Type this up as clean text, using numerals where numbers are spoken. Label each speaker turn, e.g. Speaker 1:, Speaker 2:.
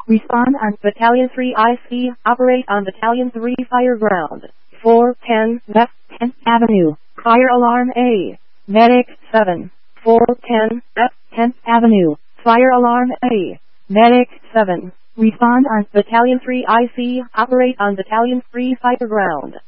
Speaker 1: Respond on Battalion 3 IC. Operate on Battalion 3 fire ground. 410 West 10th Avenue. Fire alarm A. Medic 7. 410 West 10th Avenue. Fire alarm A. Medic 7. Respond on Battalion 3 IC. Operate on Battalion 3 fire ground.